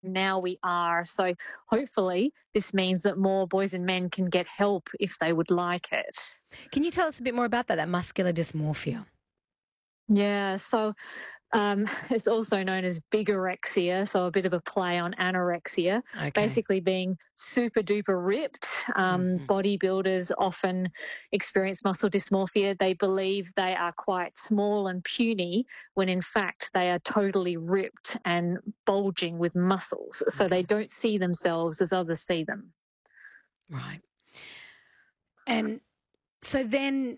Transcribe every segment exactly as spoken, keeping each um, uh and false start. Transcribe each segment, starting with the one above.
now we are. So hopefully this means that more boys and men can get help if they would like it. Can you tell us a bit more about that, that muscular dysmorphia? Yeah, so um, it's also known as bigorexia, so a bit of a play on anorexia, Okay. basically being super duper ripped. Um, Mhm. bodybuilders often experience muscle dysmorphia. They believe they are quite small and puny when in fact they are totally ripped and bulging with muscles. So Okay. they don't see themselves as others see them. Right. And so then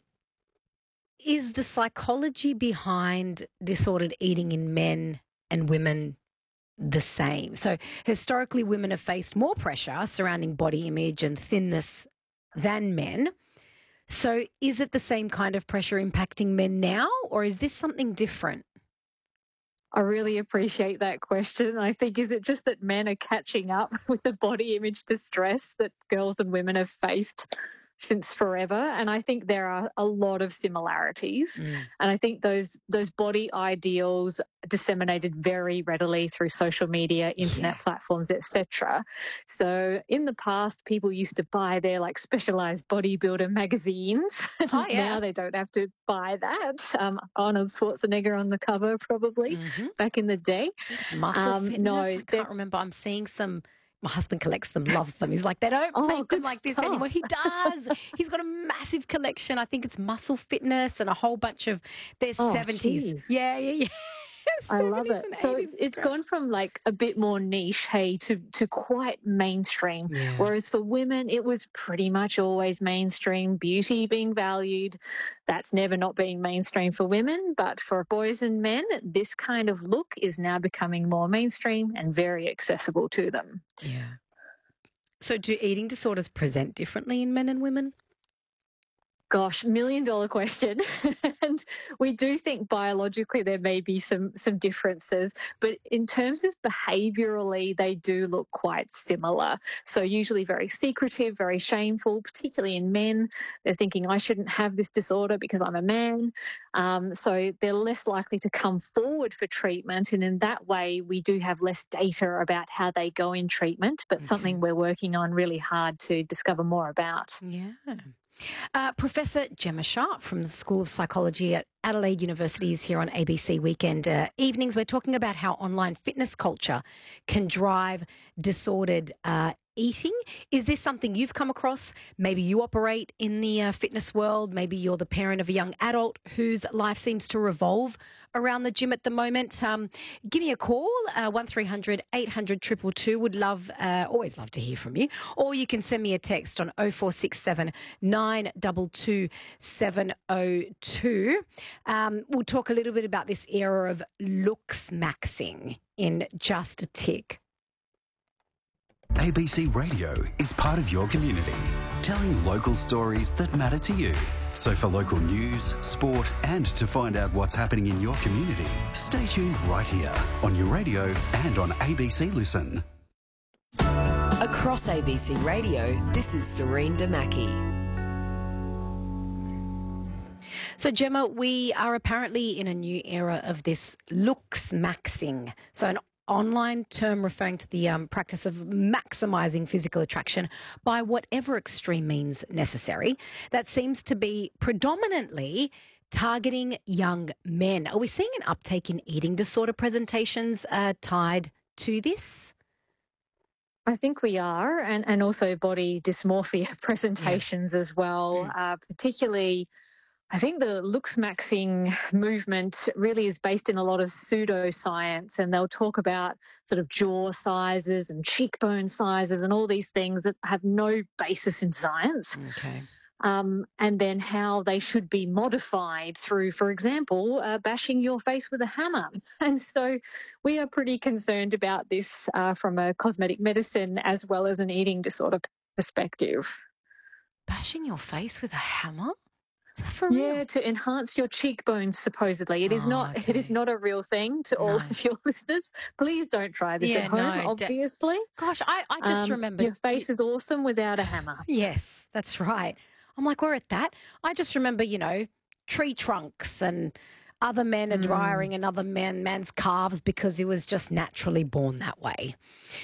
is the psychology behind disordered eating in men and women the same? So historically, women have faced more pressure surrounding body image and thinness than men. So is it the same kind of pressure impacting men now, or is this something different? I really appreciate that question. I think, is it just that men are catching up with the body image distress that girls and women have faced since forever? And I think there are a lot of similarities. Mm. And I think those those body ideals disseminated very readily through social media, Yeah. internet platforms, et cetera. So in the past, people used to buy their like specialized bodybuilder magazines. Oh, And yeah. now they don't have to buy that. Um, Arnold Schwarzenegger on the cover, probably Mm-hmm. back in the day. I think it's muscle Um, fitness. no, I they're, can't remember. I'm seeing some. My husband collects them, loves them. He's like, they don't oh, make them good like this anymore. stuff. He does. He's got a massive collection. I think it's muscle fitness and a whole bunch of their Oh, seventies. geez. Yeah, yeah, yeah. I love seventies it. and So eighties it's it's crap. gone from like a bit more niche, hey, to to quite mainstream. Yeah. Whereas for women, it was pretty much always mainstream. Beauty being valued, that's never not been mainstream for women. But for boys and men, this kind of look is now becoming more mainstream and very accessible to them. Yeah. So do eating disorders present differently in men and women? Gosh, million dollar question. And we do think biologically there may be some some differences, but in terms of behaviorally, they do look quite similar. So usually very secretive, very shameful, particularly in men. They're thinking I shouldn't have this disorder because I'm a man. Um, so they're less likely to come forward for treatment, and in that way, we do have less data about how they go in treatment. But Okay. something we're working on really hard to discover more about. Yeah. Uh, Professor Gemma Sharp from the School of Psychology at Adelaide University is here on A B C Weekend uh, Evenings. We're talking about how online fitness culture can drive disordered uh, eating. Is this something you've come across? Maybe you operate in the uh, fitness world. Maybe you're the parent of a young adult whose life seems to revolve around the gym at the moment. Um, give me a call, uh, one three hundred eight hundred two two two. Would love, uh, always love to hear from you. Or you can send me a text on oh four six seven nine two two seven oh two. Um, we'll talk a little bit about this era of looks maxing in just a tick. A B C Radio is part of your community, telling local stories that matter to you. So for local news, sport and to find out what's happening in your community, stay tuned right here on your radio and on A B C Listen. Across A B C Radio, this is Serene Damaki. So, Gemma, we are apparently in a new era of this looks maxing. So, an online term referring to the um, practice of maximising physical attraction by whatever extreme means necessary. That seems to be predominantly targeting young men. Are we seeing an uptake in eating disorder presentations uh, tied to this? I think we are, and, and also body dysmorphia presentations as well, Mm. uh, particularly. I think the looks maxing movement really is based in a lot of pseudoscience, and they'll talk about sort of jaw sizes and cheekbone sizes and all these things that have no basis in science. Okay. Um, and then how they should be modified through, for example, uh, bashing your face with a hammer. And so we are pretty concerned about this uh, from a cosmetic medicine as well as an eating disorder perspective. Bashing your face with a hammer? Is that for Yeah, real? to enhance your cheekbones, supposedly. It is Oh, not it is okay. not a real thing to all No. of your listeners. Please don't try this Yeah, at home, no. De- obviously. Gosh, I, I just Um, remembered. your face is awesome without a hammer. Yes, that's right. I'm like, we're at that. I just remember, you know, tree trunks and other men admiring another man, man's calves because he was just naturally born that way.